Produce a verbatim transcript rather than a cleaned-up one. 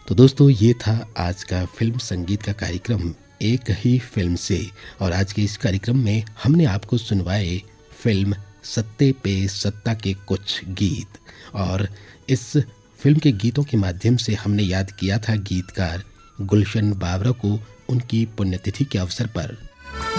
तो दोस्तों ये था आज का फिल्म संगीत का कार्यक्रम एक ही फिल्म से। और आज के इस कार्यक्रम में हमने आपको सुनवाए फिल्म सत्ते पे सत्ता के कुछ गीत। और इस फिल्म के गीतों के माध्यम से हमने याद किया था गीतकार गुलशन बावरा को उनकी पुण्यतिथि के अवसर पर।